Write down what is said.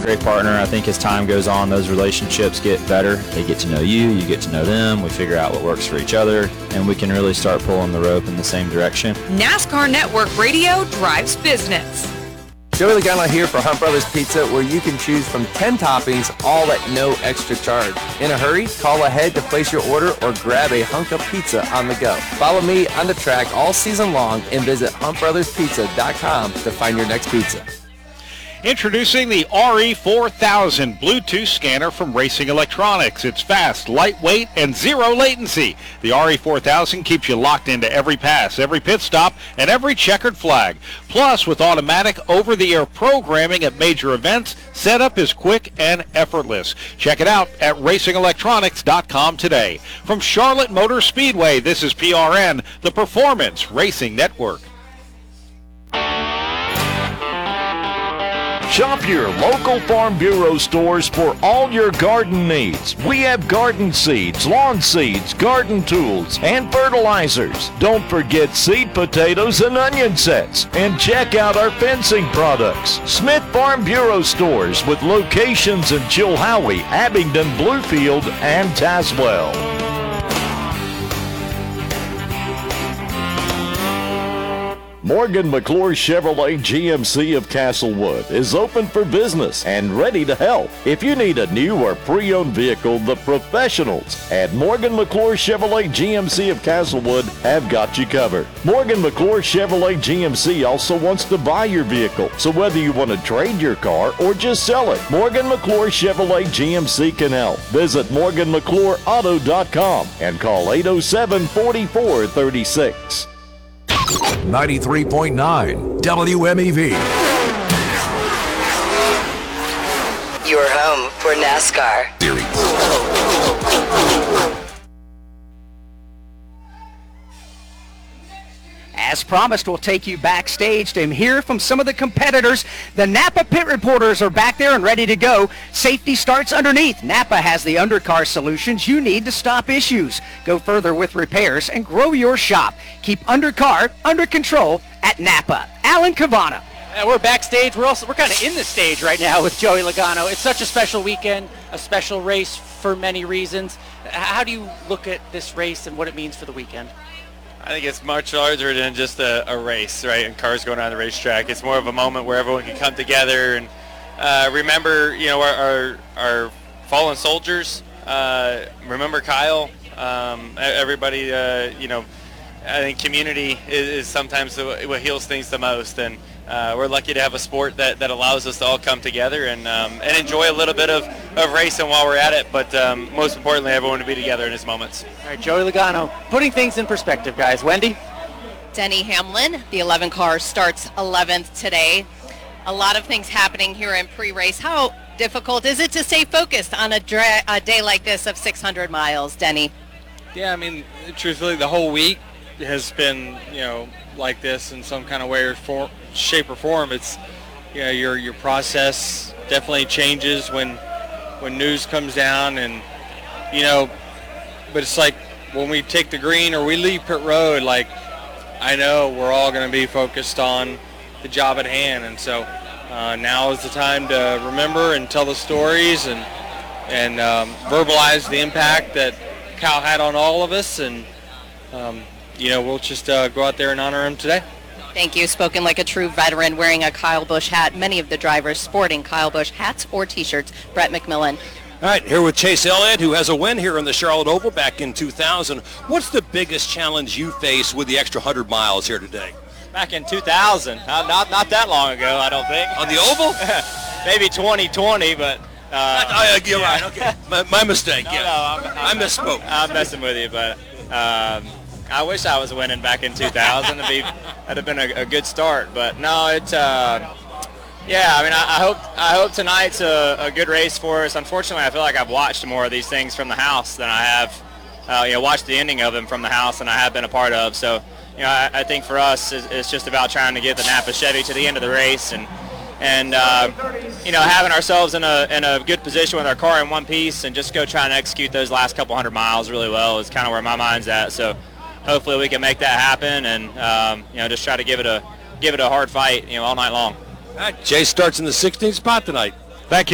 great partner. I think as time goes on, those relationships get better. They get to know you, you get to know them. We figure out what works for each other, and we can really start pulling the rope in the same direction. NASCAR Network Radio drives business. Joey Logano here for Hunt Brothers Pizza, where you can choose from 10 toppings, all at no extra charge. In a hurry, call ahead to place your order or grab a hunk of pizza on the go. Follow me on the track all season long and visit huntbrotherspizza.com to find your next pizza. Introducing the RE4000 Bluetooth scanner from Racing Electronics. It's fast, lightweight, and zero latency. The RE4000 keeps you locked into every pass, every pit stop, and every checkered flag. Plus, with automatic over-the-air programming at major events, setup is quick and effortless. Check it out at racingelectronics.com today. From Charlotte Motor Speedway, this is PRN, the Performance Racing Network. Shop your local Farm Bureau stores for all your garden needs. We have garden seeds, lawn seeds, garden tools, and fertilizers. Don't forget seed potatoes and onion sets. And check out our fencing products. Smith Farm Bureau stores with locations in Chilhowie, Abingdon, Bluefield, and Tazewell. Morgan McClure Chevrolet GMC of Castlewood is open for business and ready to help. If you need a new or pre-owned vehicle, the professionals at Morgan McClure Chevrolet GMC of Castlewood have got you covered. Morgan McClure Chevrolet GMC also wants to buy your vehicle. So whether you want to trade your car or just sell it, Morgan McClure Chevrolet GMC can help. Visit MorganMcClureAuto.com and call 807-4436. 93.9 WMEV. Your home for NASCAR. As promised, we'll take you backstage to hear from some of the competitors. The Napa pit reporters are back there and ready to go. Safety starts underneath. Napa has the undercar solutions you need to stop issues. Go further with repairs and grow your shop. Keep undercar under control at Napa. Alan Cavana. We're backstage. We're kind of in the stage right now with Joey Logano. It's such a special weekend, a special race for many reasons. How do you look at this race and what it means for the weekend? I think it's much larger than just a race, right? And cars going on the racetrack. It's more of a moment where everyone can come together and remember, you know, our fallen soldiers. Remember Kyle. Everybody, you know, I think community is sometimes what heals things the most, and we're lucky to have a sport that allows us to all come together and enjoy a little bit of racing while we're at it, but most importantly, everyone to be together in his moments. All right, Joey Logano, putting things in perspective, guys. Wendy? Denny Hamlin, the 11 car starts 11th today. A lot of things happening here in pre-race. How difficult is it to stay focused on a day like this of 600 miles, Denny? Yeah, I mean, truthfully, the whole week has been, you know, like this in some kind of way or shape or form. It's, you know, your process definitely changes when news comes down, and, you know, but it's like when we take the green or we leave pit road, like, I know we're all going to be focused on the job at hand, and so now is the time to remember and tell the stories and verbalize the impact that Kyle had on all of us, and you know, we'll just go out there and honor him today. Thank you. Spoken like a true veteran, wearing a Kyle Busch hat. Many of the drivers sporting Kyle Busch hats or T-shirts. Brett McMillan. All right, here with Chase Elliott, who has a win here in the Charlotte Oval back in 2000. What's the biggest challenge you face with the extra 100 miles here today? Back in 2000, not that long ago, I don't think. On the Oval? Maybe 2020, but... you're right, okay. My mistake, no, yeah. No, I misspoke. I'm messing with you, but I wish I was winning back in 2000. That'd have been a good start, but no, it's... yeah, I mean, I hope tonight's a good race for us. Unfortunately, I feel like I've watched more of these things from the house than I have, watched the ending of them from the house than I have been a part of. So, you know, I think for us, it's just about trying to get the Napa Chevy to the end of the race and you know, having ourselves in a good position with our car in one piece and just go try and execute those last couple hundred miles really well is kind of where my mind's at. So hopefully we can make that happen and you know, just try to give it a hard fight, you know, all night long. All right, Jay starts in the 16th spot tonight. Thank you.